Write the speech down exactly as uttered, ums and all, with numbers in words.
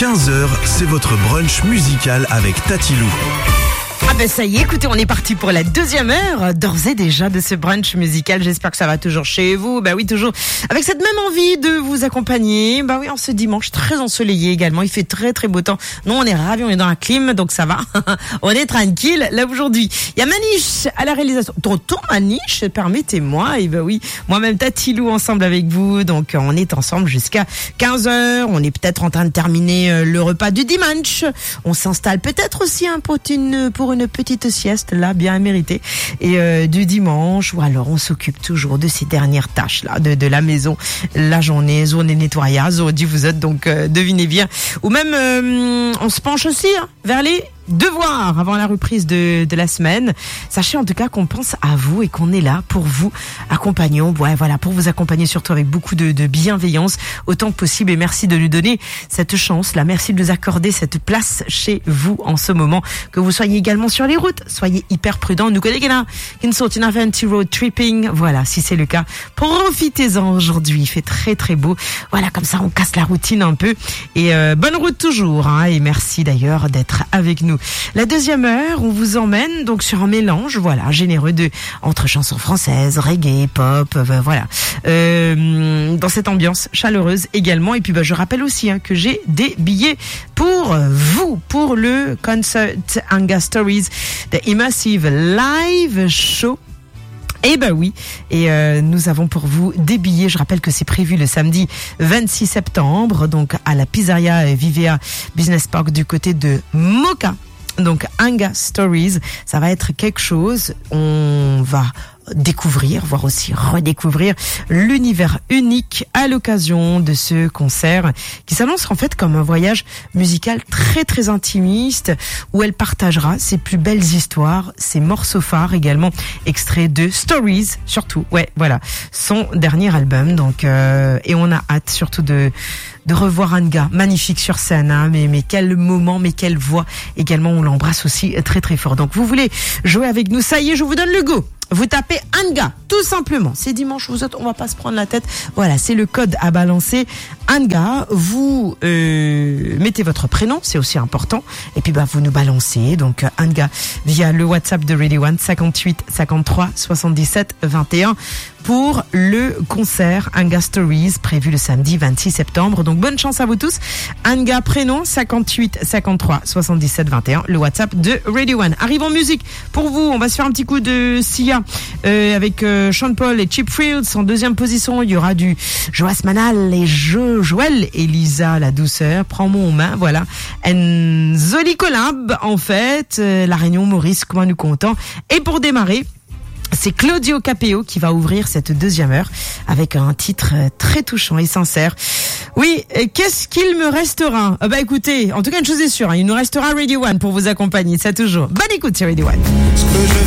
quinze heures, c'est votre brunch musical avec Tatilou. Ah ben ça y est, écoutez, on est parti pour la deuxième heure d'ores et déjà de ce brunch musical. J'espère que ça va toujours chez vous. Bah oui, toujours avec cette même envie de vous accompagner. Bah oui, en ce dimanche très ensoleillé également. Il fait très très beau temps. Nous, on est ravis, on est dans la clim, donc ça va. On est tranquille là aujourd'hui. Il y a Maniche à la réalisation. Tonton Maniche, permettez-moi. Et bah oui, moi-même Tatilou ensemble avec vous. Donc on est ensemble jusqu'à quinze heures. On est peut-être en train de terminer le repas du dimanche. On s'installe peut-être aussi un pour une pour une petite sieste là bien méritée et euh, du dimanche, ou alors on s'occupe toujours de ces dernières tâches là de, de la maison, la journée journée nettoyage aujourd'hui vous êtes donc euh, devinez bien, ou même euh, on se penche aussi hein, vers les devoirs avant la reprise de, de la semaine. Sachez en tout cas qu'on pense à vous et qu'on est là pour vous accompagner. Ouais, voilà, pour vous accompagner surtout avec beaucoup de, de bienveillance autant que possible. Et merci de nous donner cette chance là. Merci de nous accorder cette place chez vous en ce moment. Que vous soyez également sur les routes, soyez hyper prudents. Nous connaissons une sorte de road tripping. Voilà, si c'est le cas, profitez-en aujourd'hui. Il fait très très beau. Voilà, comme ça on casse la routine un peu. Et euh, bonne route toujours. Hein, et merci d'ailleurs d'être avec nous. La deuxième heure, on vous emmène donc sur un mélange, voilà, généreux de entre chansons françaises, reggae, pop, euh, voilà, euh, dans cette ambiance chaleureuse également. Et puis, bah, je rappelle aussi hein, que j'ai des billets pour vous pour le concert Anga Stories, the Immersive Live Show. Eh ben oui, et euh, nous avons pour vous des billets. Je rappelle que c'est prévu le samedi vingt-six septembre, donc à la Pizzeria Vivea Business Park du côté de Moka. Donc Anga Stories, ça va être quelque chose. On va découvrir, voire aussi redécouvrir l'univers unique à l'occasion de ce concert qui s'annonce en fait comme un voyage musical très très intimiste où elle partagera ses plus belles histoires, ses morceaux phares également, extraits de Stories surtout, ouais voilà, son dernier album. Donc euh, et on a hâte surtout de de revoir Anga, magnifique sur scène, hein, mais, mais quel moment, mais quelle voix également, on l'embrasse aussi très très fort. Donc vous voulez jouer avec nous, ça y est, je vous donne le go. Vous tapez Anga, tout simplement. C'est dimanche, vous êtes, on va pas se prendre la tête. Voilà, c'est le code à balancer. Anga, vous euh, mettez votre prénom, c'est aussi important. Et puis bah vous nous balancez donc Anga via le WhatsApp de Radio One cinquante-huit cinquante-trois soixante-dix-sept vingt et un pour le concert Anga Stories prévu le samedi vingt-six septembre. Donc bonne chance à vous tous. Anga prénom cinquante-huit cinquante-trois soixante-dix-sept vingt et un, le WhatsApp de Radio One. Arrive en musique pour vous. On va se faire un petit coup de Sia euh, avec euh, Sean Paul et Cheap Thrills en deuxième position. Il y aura du Joas Manal et Jo Joël et Lisa la douceur. Prends-moi en main, voilà. Un joli collab en fait. Euh, la Réunion Maurice, comment nous content. Et pour démarrer, c'est Claudio Capéo qui va ouvrir cette deuxième heure avec un titre très touchant et sincère. Oui, qu'est-ce qu'il me restera? Bah écoutez, en tout cas une chose est sûre, hein, il nous restera Radio One pour vous accompagner, ça toujours. Bonne écoute sur Radio One.